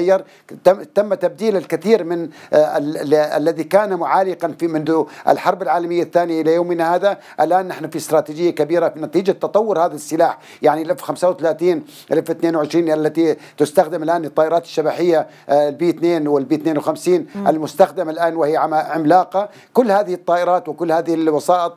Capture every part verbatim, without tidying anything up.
تغير، تم تبديل الكثير من الذي كان معالقا في منذ الحرب العالمية الثانية إلى يومنا هذا. الآن نحن في استراتيجية كبيرة في نتيجة تطور هذا السلاح، يعني الاف خمسة وثلاثين الاف اثنين وعشرين التي تستخدم الآن الطائرات الشبحية البي اثنين والبي اثنين وخمسين المستخدمة الآن وهي عملاقة. كل هذه الطائرات وكل هذه الوسائط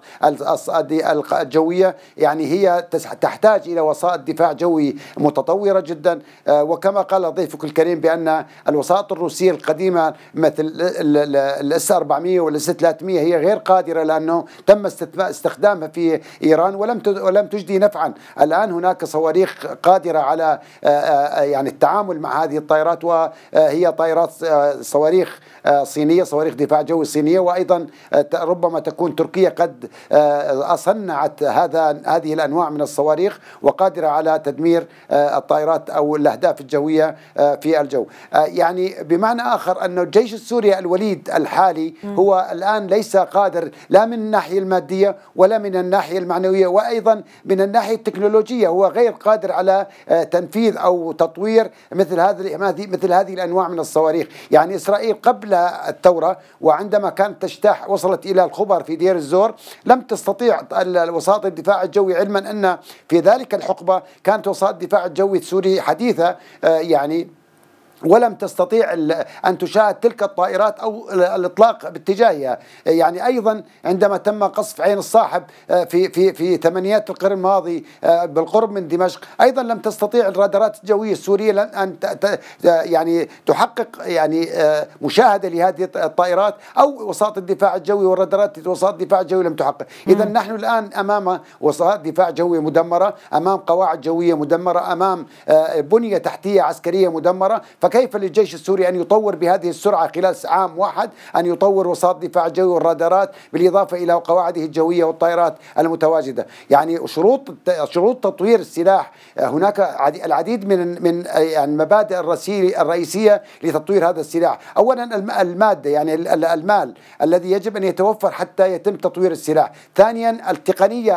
الجوية يعني هي تحتاج إلى وسائط دفاع جوي متطورة جدا. وكما قال ضيفك الكريم بأن الوسائط الروسية القديمة مثل الاس أربعمئة والاس ثلاثمئة هي غير قادرة لأنه تم استخدامها في إيران ولم ولم تجدي نفعا. الآن هناك صواريخ قادرة على يعني التعامل مع هذه الطائرات، وهي طائرات صواريخ صينية، صواريخ دفاع جوي صينية، وأيضا ربما تكون تركيا قد صنعت هذا هذه الأنواع من الصواريخ وقادرة على تدمير الطائرات أو الأهداف الجوية في الجو. يعني بمعنى آخر أن الجيش السوري الوليد الحالي هو الآن ليس قادر لا من الناحية المادية ولا من الناحية المعنوية وأيضا من الناحية التكنولوجية، هو غير قادر على تنفيذ أو تطوير مثل هذه مثل هذه الأنواع من الصواريخ. يعني إسرائيل قبل الثورة وعندما كانت تجتاح وصلت إلى الخبر في دير الزور لم تستطيع وسائط الدفاع الجوي، علما أن في ذلك الحقبة كانت وسائط الدفاع الجوي السوري حديثة يعني ولم تستطيع أن تشاهد تلك الطائرات أو الإطلاق باتجاهها. يعني أيضا عندما تم قصف عين الصاحب في في في ثمانينات القرن الماضي بالقرب من دمشق أيضا لم تستطيع الرادارات الجوية السورية أن يعني تحقق يعني مشاهدة لهذه الطائرات أو وسائط الدفاع الجوي والرادارات وسائط الدفاع الجوي لم تحقق. إذا نحن الآن أمام وسائط دفاع جوية مدمرة، أمام قواعد جوية مدمرة، أمام بنية تحتية عسكرية مدمرة. كيف للجيش السوري أن يطور بهذه السرعة خلال عام واحد أن يطور وسائط الدفاع الجوي والرادارات بالإضافة إلى قواعده الجوية والطائرات المتواجدة؟ يعني شروط شروط تطوير السلاح هناك العديد من من يعني المبادئ الرئيسية لتطوير هذا السلاح. أولا المادة، يعني المال الذي يجب أن يتوفر حتى يتم تطوير السلاح. ثانيا التقنية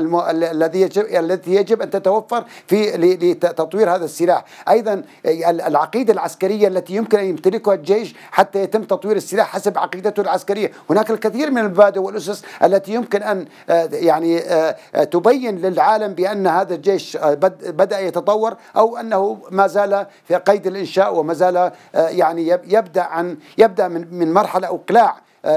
الذي يجب التي يجب أن تتوفر في لتطوير هذا السلاح. أيضا العقيدة العسكرية التي يمكن أن يمتلكها الجيش حتى يتم تطوير السلاح حسب عقيدته العسكرية. هناك الكثير من المبادئ والأسس التي يمكن أن يعني تبين للعالم بأن هذا الجيش بدأ يتطور أو أنه ما زال في قيد الإنشاء وما زال يعني يبدأ عن يبدأ من من مرحلة إقلاع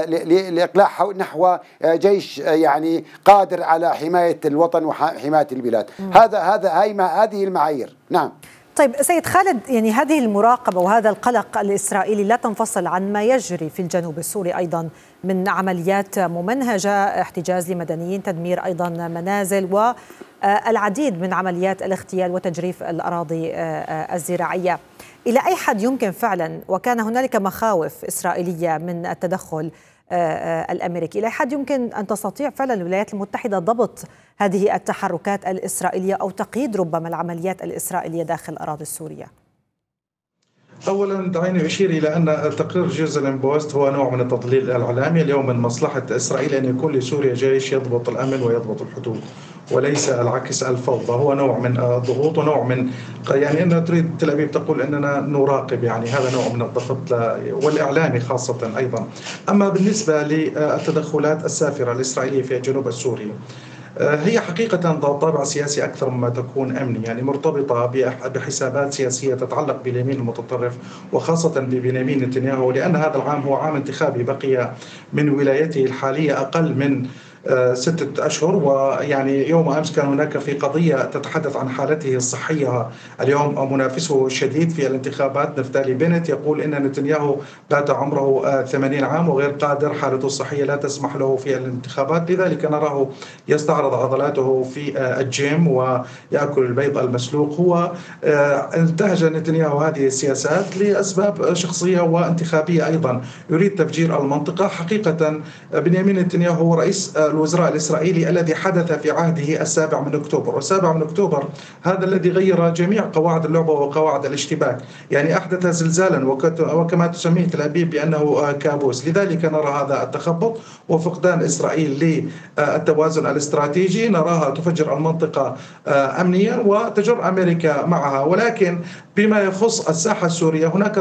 لإقلاع نحو جيش يعني قادر على حماية الوطن وحماية البلاد. هذا هذا هاي هذه المعايير. نعم. طيب سيد خالد، يعني هذه المراقبة وهذا القلق الإسرائيلي لا تنفصل عن ما يجري في الجنوب السوري أيضا من عمليات ممنهجة، احتجاز لمدنيين، تدمير أيضا منازل، والعديد من عمليات الاغتيال وتجريف الأراضي الزراعية. إلى أي حد يمكن فعلا، وكان هنالك مخاوف إسرائيلية من التدخل الأمريكي، إلى حد يمكن أن تستطيع فعلا الولايات المتحدة ضبط هذه التحركات الإسرائيلية أو تقييد ربما العمليات الإسرائيلية داخل الأراضي السورية؟ أولا دعيني أشير إلى أن تقرير جيروزاليم بوست هو نوع من التضليل الإعلامي. اليوم من مصلحة إسرائيل أن يكون لسوريا جيش يضبط الأمن ويضبط الحدود وليس العكس، الفوضى. هو نوع من الضغوط ونوع من يعني أن تريد تل أبيب تقول أننا نراقب، يعني هذا نوع من الضغط والإعلامي خاصة أيضا. أما بالنسبة للتدخلات السافرة الإسرائيلية في الجنوب السوري، هي حقيقة ذات طابع سياسي أكثر مما تكون أمني، يعني مرتبطة بحسابات سياسية تتعلق باليمين المتطرف وخاصة ببنيامين نتنياهو، لأن هذا العام هو عام انتخابي، بقي من ولايته الحالية أقل من ستة أشهر. ويعني يوم أمس كان هناك في قضية تتحدث عن حالته الصحية. اليوم منافسه الشديد في الانتخابات نفتالي بنت يقول إن نتنياهو بات عمره ثمانين عام وغير قادر، حالته الصحية لا تسمح له في الانتخابات، لذلك نراه يستعرض عضلاته في الجيم ويأكل البيض المسلوق. هو انتهج نتنياهو هذه السياسات لأسباب شخصية وانتخابية أيضا، يريد تفجير المنطقة. حقيقة بنيامين نتنياهو هو رئيس الوزراء الإسرائيلي الذي حدث في عهده السابع من أكتوبر، والسابع من أكتوبر هذا الذي غير جميع قواعد اللعبة وقواعد الاشتباك، يعني أحدث زلزالا وكما تسميه تل أبيب بأنه كابوس. لذلك نرى هذا التخبط وفقدان إسرائيل للتوازن الاستراتيجي، نراها تفجر المنطقة أمنيا وتجر أمريكا معها. ولكن بما يخص الساحة السورية هناك